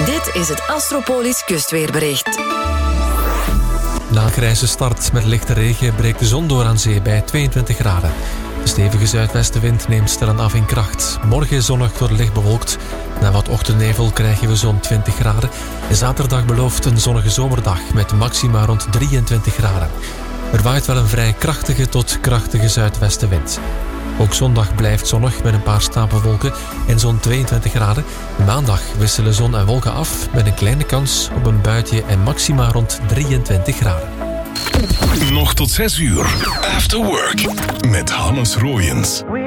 Dit is het Astropolis kustweerbericht. Na een grijze start met lichte regen breekt de zon door aan zee bij 22 graden. De stevige zuidwestenwind neemt stilaan af in kracht. Morgen zonnig tot licht bewolkt. Na wat ochtendnevel krijgen we zo'n 20 graden. En zaterdag belooft een zonnige zomerdag met maxima rond 23 graden. Er waait wel een vrij krachtige tot krachtige zuidwestenwind. Ook zondag blijft zonnig met een paar stapelwolken en zo'n 22 graden. Maandag wisselen zon en wolken af met een kleine kans op een buitje en maxima rond 23 graden. Nog tot 6 uur. After Work met Hannes Roijens.